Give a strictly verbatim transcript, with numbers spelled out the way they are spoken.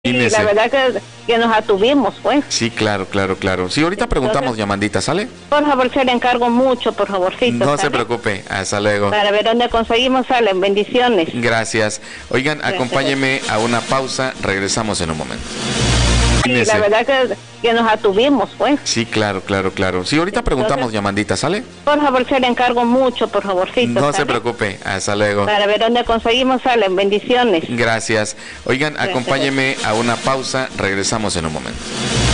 Sí, la verdad que, que nos atuvimos, pues. Sí, claro, claro, claro. Sí, ahorita preguntamos, Entonces, llamandita, ¿sale? Por favor, se le encargo mucho, por favorcito. No ¿sale? se preocupe, hasta luego. Para ver dónde conseguimos, salen. Bendiciones. Gracias. Oigan, Gracias. acompáñeme a una pausa, regresamos en un momento. Sí, la verdad que, que nos atuvimos, pues. Sí, claro, claro, claro. Sí, ahorita preguntamos, Entonces, llamandita, ¿sale? Por favor, se le encargo mucho, por favorcito. No ¿sale? se preocupe, hasta luego. Para ver dónde conseguimos, salen. Bendiciones. Gracias. Oigan, Gracias. acompáñeme a una pausa, regresamos en un momento.